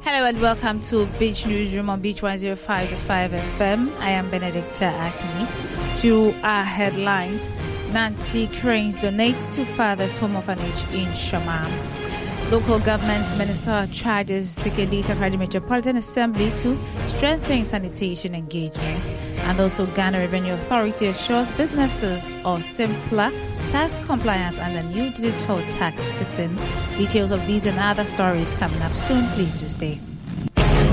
Hello and welcome to Beach Newsroom on Beach 105.5 FM. I am Benedicta Acme. To our headlines, Nancy Cranes donates to Father's Home Orphanage in Shamam. Local government minister charges Sekedi Takoradi Metropolitan Assembly to strengthen sanitation engagement. And also Ghana Revenue Authority assures businesses of simpler tax compliance and the new digital tax system. Details of these and other stories coming up soon. Please do stay.